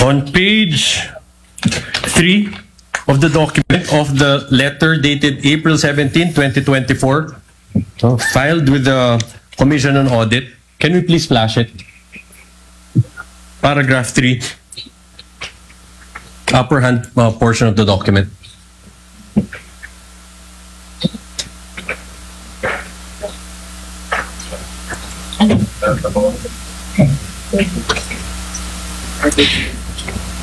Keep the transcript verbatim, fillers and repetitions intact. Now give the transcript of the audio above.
On page three of the document of the letter dated April seventeenth, twenty twenty-four, so filed with the Commission on Audit, can we please flash it? Paragraph three, upper hand uh, portion of the document. Okay.